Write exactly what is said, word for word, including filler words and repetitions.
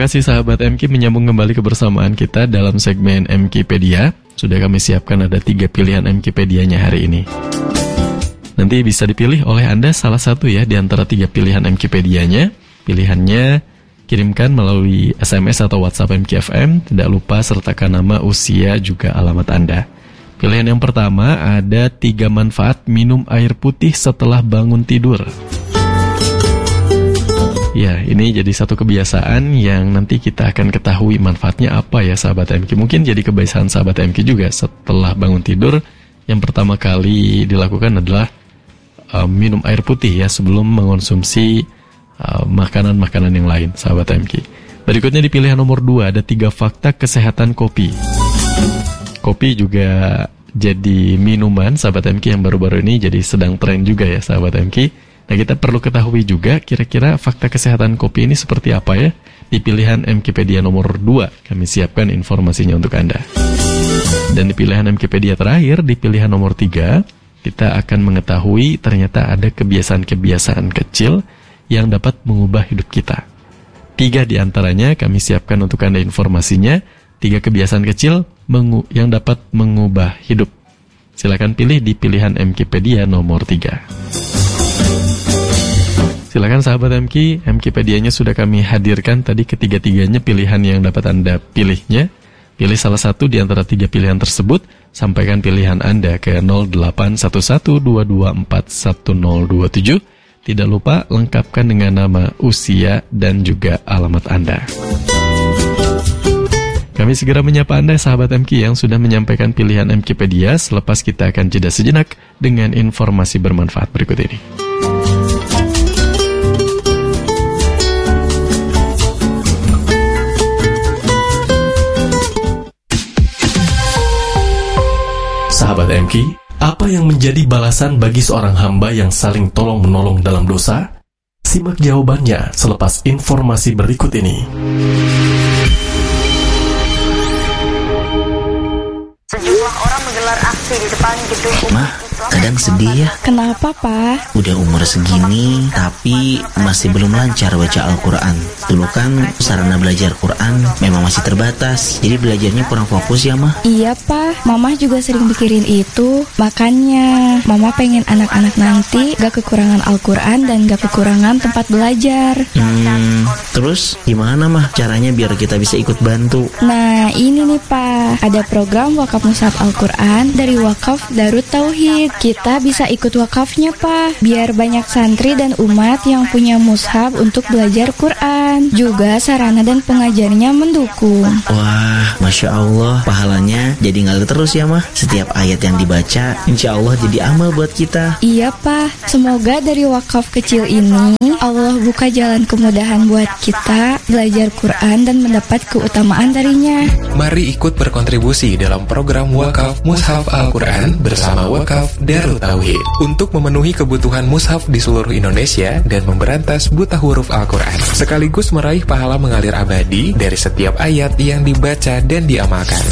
kasih sahabat M K, menyambung kembali kebersamaan kita dalam segmen Mkipedia. Sudah kami siapkan ada tiga pilihan Mkipedianya hari ini. Nanti bisa dipilih oleh Anda salah satu ya di antara tiga pilihan Mkipedianya. Pilihannya kirimkan melalui S M S atau WhatsApp M K F M. Tidak lupa sertakan nama, usia, juga alamat Anda. Pilihan yang pertama ada tiga manfaat minum air putih setelah bangun tidur. Ya, ini jadi satu kebiasaan yang nanti kita akan ketahui manfaatnya apa ya sahabat M K. Mungkin jadi kebiasaan sahabat M K juga setelah bangun tidur. Yang pertama kali dilakukan adalah uh, minum air putih ya sebelum mengonsumsi uh, makanan-makanan yang lain sahabat M K. Berikutnya di pilihan nomor dua ada tiga fakta kesehatan kopi. Kopi juga jadi minuman sahabat M K yang baru-baru ini jadi sedang tren juga ya sahabat M K. Nah, kita perlu ketahui juga kira-kira fakta kesehatan kopi ini seperti apa ya. Di pilihan Mkipedia nomor dua kami siapkan informasinya untuk Anda. Dan di pilihan Mkipedia terakhir, di pilihan nomor tiga, kita akan mengetahui ternyata ada kebiasaan-kebiasaan kecil yang dapat mengubah hidup kita. Tiga di antaranya kami siapkan untuk Anda informasinya. Tiga kebiasaan kecil mengu- yang dapat mengubah hidup. Silakan pilih di pilihan Mkipedia nomor tiga. Silakan sahabat M K, Mkipedianya sudah kami hadirkan tadi ketiga-tiganya pilihan yang dapat Anda pilihnya. Pilih salah satu di antara tiga pilihan tersebut, sampaikan pilihan Anda ke nol delapan satu satu dua dua empat satu nol dua tujuh. Tidak lupa lengkapkan dengan nama, usia, dan juga alamat Anda. Kami segera menyapa Anda sahabat M K yang sudah menyampaikan pilihan Mkipedia. Selepas kita akan jeda sejenak dengan informasi bermanfaat berikut ini. Sahabat M K, apa yang menjadi balasan bagi seorang hamba yang saling tolong-menolong dalam dosa? Simak jawabannya selepas informasi berikut ini. Sejumlah orang menggelar aksi di depan gedung Ma, kadang sedih ya. Kenapa, Pak? Udah umur segini, tapi masih belum lancar baca Al-Quran. Dulu kan sarana belajar Quran memang masih terbatas, jadi belajarnya kurang fokus ya, Ma. Iya, Pak. Mama juga sering mikirin itu. Makanya, Mama pengen anak-anak nanti gak kekurangan Al-Quran dan gak kekurangan tempat belajar. Hmm, terus gimana, Ma, caranya biar kita bisa ikut bantu? Nah, ini nih, Pak. Ada program wakaf mushaf Al-Quran dari Wakaf Darut Tauhid. Kita bisa ikut wakafnya, Pak. Biar banyak santri dan umat yang punya mushaf untuk belajar Quran. Juga sarana dan pengajarnya mendukung. Wah, Masya Allah, pahalanya jadi ngalir terus ya, Ma. Setiap ayat yang dibaca, insya Allah jadi amal buat kita. Iya, Pak. Semoga dari wakaf kecil ini, Allah buka jalan kemudahan buat kita belajar Quran dan mendapat keutamaan darinya. Mari ikut berkontribusi dalam program Wakaf Mushaf Al-Quran bersama Wakaf Darut Tauhid untuk memenuhi kebutuhan mushaf di seluruh Indonesia dan memberantas buta huruf Al-Quran, sekaligus meraih pahala mengalir abadi dari setiap ayat yang dibaca dan diamalkan.